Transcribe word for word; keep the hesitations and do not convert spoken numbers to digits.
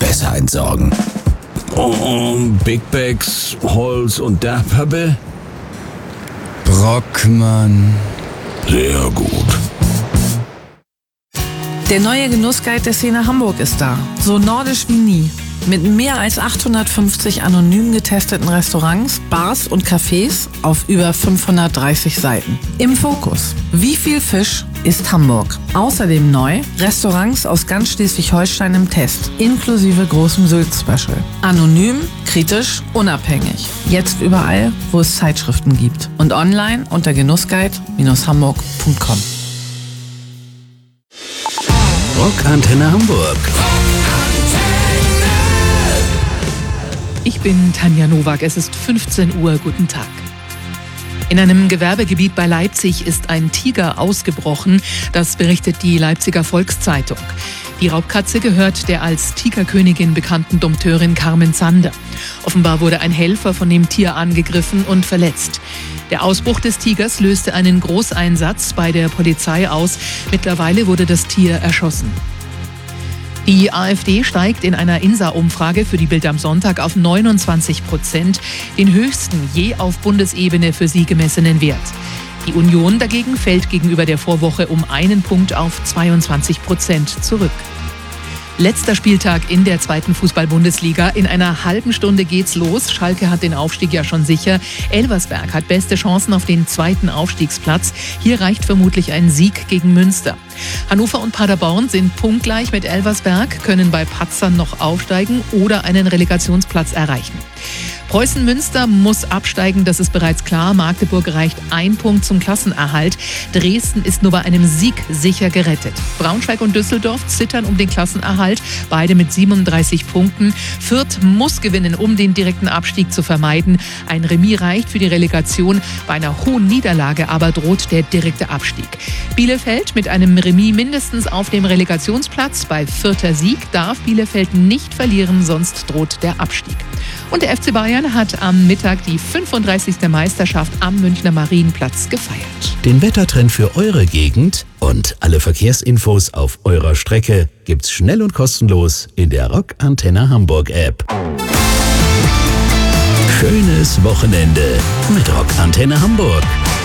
besser entsorgen. Und Big Bags, Holz und Dachpappe? Brockmann. Sehr gut. Der neue Genussguide der Szene Hamburg ist da. So nordisch wie nie. Mit mehr als achthundertfünfzig anonym getesteten Restaurants, Bars und Cafés auf über fünfhundertdreißig Seiten. Im Fokus: Wie viel Fisch ist Hamburg? Außerdem neu: Restaurants aus ganz Schleswig-Holstein im Test, inklusive großem Sylt-Special. Anonym, kritisch, unabhängig. Jetzt überall, wo es Zeitschriften gibt. Und online unter genussguide Bindestrich hamburg Punkt com. Rockantenne Hamburg. Ich bin Tanja Nowak, es ist fünfzehn Uhr, guten Tag. In einem Gewerbegebiet bei Leipzig ist ein Tiger ausgebrochen, das berichtet die Leipziger Volkszeitung. Die Raubkatze gehört der als Tigerkönigin bekannten Dompteurin Carmen Zander. Offenbar wurde ein Helfer von dem Tier angegriffen und verletzt. Der Ausbruch des Tigers löste einen Großeinsatz bei der Polizei aus. Mittlerweile wurde das Tier erschossen. Die AfD steigt in einer INSA-Umfrage für die Bild am Sonntag auf neunundzwanzig Prozent, den höchsten je auf Bundesebene für sie gemessenen Wert. Die Union dagegen fällt gegenüber der Vorwoche um einen Punkt auf zweiundzwanzig Prozent zurück. Letzter Spieltag in der zweiten Fußball-Bundesliga. In einer halben Stunde geht's los. Schalke hat den Aufstieg ja schon sicher. Elversberg hat beste Chancen auf den zweiten Aufstiegsplatz. Hier reicht vermutlich ein Sieg gegen Münster. Hannover und Paderborn sind punktgleich mit Elversberg, können bei Patzern noch aufsteigen oder einen Relegationsplatz erreichen. Preußen-Münster muss absteigen, das ist bereits klar. Magdeburg reicht ein Punkt zum Klassenerhalt. Dresden ist nur bei einem Sieg sicher gerettet. Braunschweig und Düsseldorf zittern um den Klassenerhalt, beide mit siebenunddreißig Punkten. Fürth muss gewinnen, um den direkten Abstieg zu vermeiden. Ein Remis reicht für die Relegation. Bei einer hohen Niederlage aber droht der direkte Abstieg. Bielefeld mit einem Remis mindestens auf dem Relegationsplatz. Bei vierter Sieg darf Bielefeld nicht verlieren, sonst droht der Abstieg. Und der F C Bayern hat am Mittag die fünfunddreißigste Meisterschaft am Münchner Marienplatz gefeiert. Den Wettertrend für eure Gegend und alle Verkehrsinfos auf eurer Strecke gibt's schnell und kostenlos in der Rockantenne Hamburg App. Schönes Wochenende mit Rockantenne Hamburg.